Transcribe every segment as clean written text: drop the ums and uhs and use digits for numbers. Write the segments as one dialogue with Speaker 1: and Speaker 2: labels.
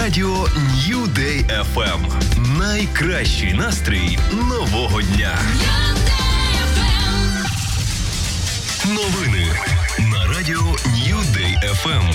Speaker 1: Радіо New Day FM. Найкращий настрій нового дня. Новини на Радіо New Day FM.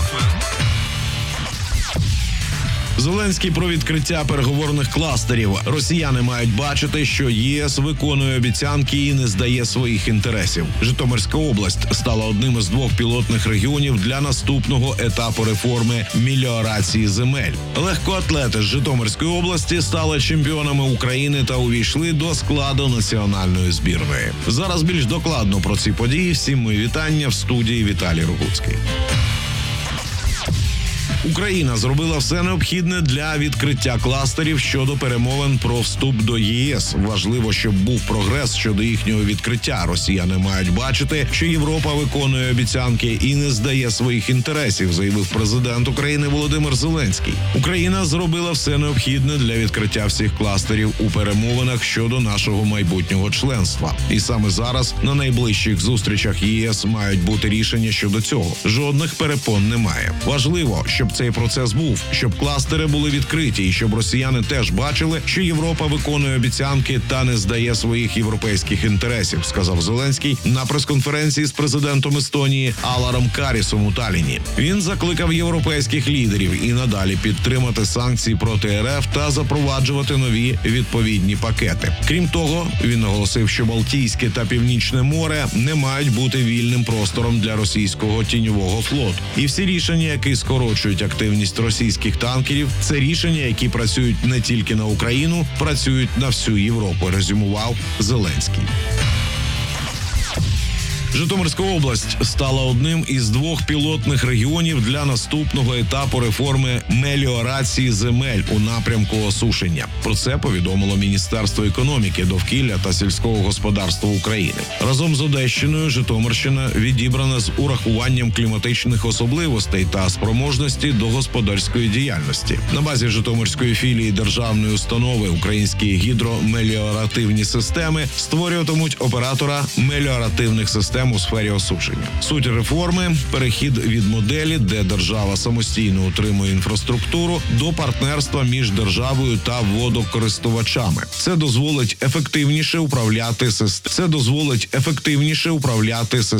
Speaker 2: Зеленський про відкриття переговорних кластерів. Росіяни мають бачити, що ЄС виконує обіцянки і не здає своїх інтересів. Житомирська область стала одним із 2 пілотних регіонів для наступного етапу реформи меліорації земель. Легкоатлети з Житомирської області стали чемпіонами України та увійшли до складу національної збірної. Зараз більш докладно про ці події. Всім мої вітання в студії Віталій Рогуцький. Україна зробила все необхідне для відкриття кластерів щодо перемовин про вступ до ЄС. Важливо, щоб був прогрес щодо їхнього відкриття. Росіяни мають бачити, що Європа виконує обіцянки і не здає своїх інтересів, заявив президент України Володимир Зеленський. Україна зробила все необхідне для відкриття всіх кластерів у перемовинах щодо нашого майбутнього членства. І саме зараз на найближчих зустрічах ЄС мають бути рішення щодо цього. Жодних перепон немає. Важливо, щоб цей процес був, щоб кластери були відкриті і щоб росіяни теж бачили, що Європа виконує обіцянки та не здає своїх європейських інтересів, сказав Зеленський на прес-конференції з президентом Естонії Аларом Карісом у Талліні. Він закликав європейських лідерів і надалі підтримати санкції проти РФ та запроваджувати нові відповідні пакети. Крім того, він наголосив, що Балтійське та Північне море не мають бути вільним простором для російського тіньового флоту. І всі рішення, які скорочують активність російських танкерів, це рішення, які працюють не тільки на Україну, працюють на всю Європу, резюмував Зеленський. Житомирська область стала одним із 2 пілотних регіонів для наступного етапу реформи меліорації земель у напрямку осушення. Про це повідомило Міністерство економіки, довкілля та сільського господарства України. Разом з Одещиною Житомирщина відібрана з урахуванням кліматичних особливостей та спроможності до господарської діяльності. На базі Житомирської філії державної установи «Українські гідромеліоративні системи» створюватимуть оператора меліоративних систем у сфері осушення. Суть реформи – перехід від моделі, де держава самостійно утримує інфраструктуру, до партнерства між державою та водокористувачами. Це дозволить ефективніше управляти системою